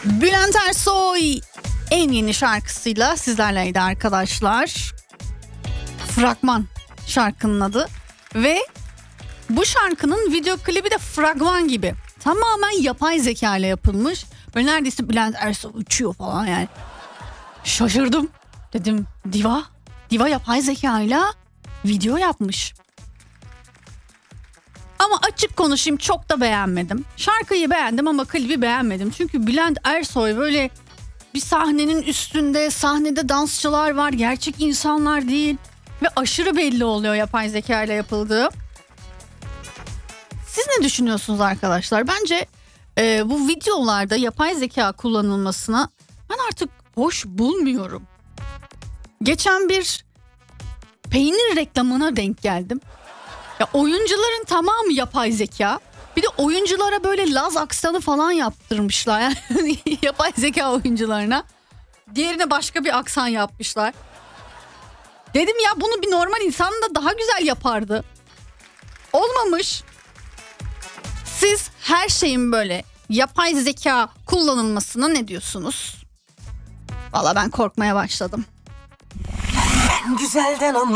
Bülent Ersoy en yeni şarkısıyla sizlerleydi arkadaşlar. Fragman şarkının adı ve bu şarkının video klibi de fragman gibi. Tamamen yapay zeka ile yapılmış. Böyle neredeyse Bülent Ersoy uçuyor falan yani. Şaşırdım. Dedim diva yapay zeka ile video yapmış. Ama açık konuşayım, çok da beğenmedim. Şarkıyı beğendim ama klibi beğenmedim. Çünkü Bülent Ersoy böyle bir sahnenin üstünde, sahnede dansçılar var, gerçek insanlar değil. Ve aşırı belli oluyor yapay zeka ile yapıldığı. Siz ne düşünüyorsunuz arkadaşlar? Bence bu videolarda yapay zeka kullanılmasına ben artık hoş bulmuyorum. Geçen bir peynir reklamına denk geldim. Ya oyuncuların tamamı yapay zeka. Bir de oyunculara böyle Laz aksanı falan yaptırmışlar. Yani yapay zeka oyuncularına. Diğerine başka bir aksan yapmışlar. Dedim ya bunu bir normal insan da daha güzel yapardı. Olmamış. Siz her şeyin böyle yapay zeka kullanılmasına ne diyorsunuz? Valla ben korkmaya başladım. Güzelden ama